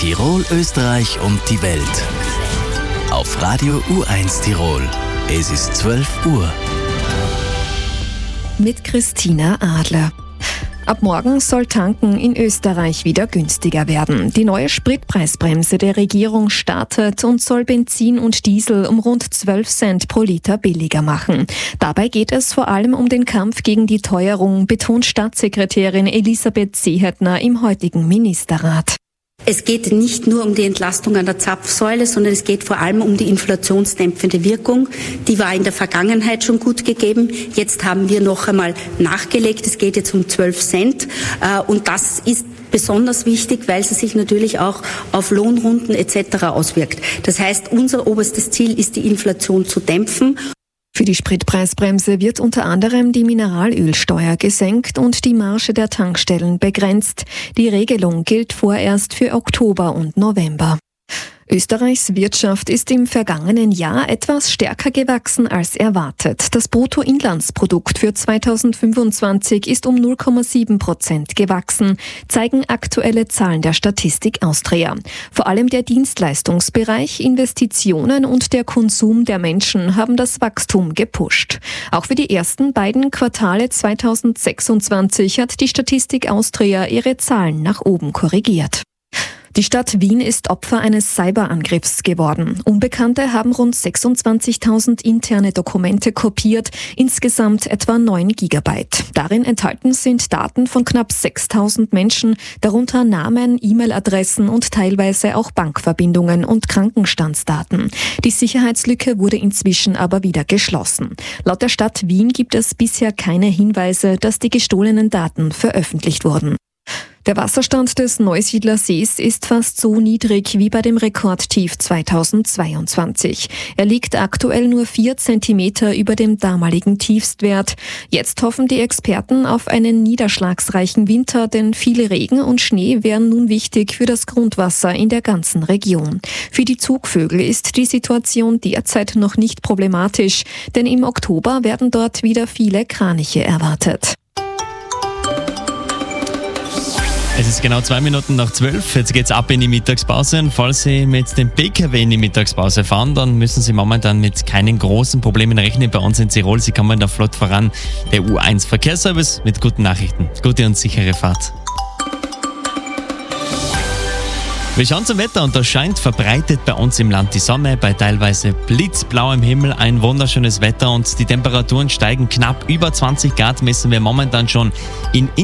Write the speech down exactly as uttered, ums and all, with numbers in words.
Tirol, Österreich und die Welt. Auf Radio U eins Tirol. Es ist zwölf Uhr. Mit Christina Adler. Ab morgen soll Tanken in Österreich wieder günstiger werden. Die neue Spritpreisbremse der Regierung startet und soll Benzin und Diesel um rund zwölf Cent pro Liter billiger machen. Dabei geht es vor allem um den Kampf gegen die Teuerung, betont Staatssekretärin Elisabeth Seehetner im heutigen Ministerrat. Es geht nicht nur um die Entlastung an der Zapfsäule, sondern es geht vor allem um die inflationsdämpfende Wirkung. Die war in der Vergangenheit schon gut gegeben. Jetzt haben wir noch einmal nachgelegt. Es geht jetzt um zwölf Cent. Und das ist besonders wichtig, weil sie sich natürlich auch auf Lohnrunden et cetera auswirkt. Das heißt, unser oberstes Ziel ist, die Inflation zu dämpfen. Für die Spritpreisbremse wird unter anderem die Mineralölsteuer gesenkt und die Marge der Tankstellen begrenzt. Die Regelung gilt vorerst für Oktober und November. Österreichs Wirtschaft ist im vergangenen Jahr etwas stärker gewachsen als erwartet. Das Bruttoinlandsprodukt für zweitausendfünfundzwanzig ist um null Komma sieben Prozent gewachsen, zeigen aktuelle Zahlen der Statistik Austria. Vor allem der Dienstleistungsbereich, Investitionen und der Konsum der Menschen haben das Wachstum gepusht. Auch für die ersten beiden Quartale zweitausendsechsundzwanzig hat die Statistik Austria ihre Zahlen nach oben korrigiert. Die Stadt Wien ist Opfer eines Cyberangriffs geworden. Unbekannte haben rund sechsundzwanzigtausend interne Dokumente kopiert, insgesamt etwa neun Gigabyte. Darin enthalten sind Daten von knapp sechstausend Menschen, darunter Namen, E-Mail-Adressen und teilweise auch Bankverbindungen und Krankenstandsdaten. Die Sicherheitslücke wurde inzwischen aber wieder geschlossen. Laut der Stadt Wien gibt es bisher keine Hinweise, dass die gestohlenen Daten veröffentlicht wurden. Der Wasserstand des Neusiedler Sees ist fast so niedrig wie bei dem Rekordtief zweitausendzweiundzwanzig. Er liegt aktuell nur vier Zentimeter über dem damaligen Tiefstwert. Jetzt hoffen die Experten auf einen niederschlagsreichen Winter, denn viele Regen und Schnee wären nun wichtig für das Grundwasser in der ganzen Region. Für die Zugvögel ist die Situation derzeit noch nicht problematisch, denn im Oktober werden dort wieder viele Kraniche erwartet. Es ist genau zwei Minuten nach zwölf. Jetzt geht's ab in die Mittagspause. Und falls Sie mit dem P K W in die Mittagspause fahren, dann müssen Sie momentan mit keinen großen Problemen rechnen. Bei uns in Tirol, Sie kommen da flott voran. Der U eins Verkehrsservice mit guten Nachrichten. Gute und sichere Fahrt. Wir schauen zum Wetter und das scheint verbreitet bei uns im Land die Sonne, bei teilweise blitzblauem Himmel ein wunderschönes Wetter und die Temperaturen steigen knapp über zwanzig Grad, messen wir momentan schon in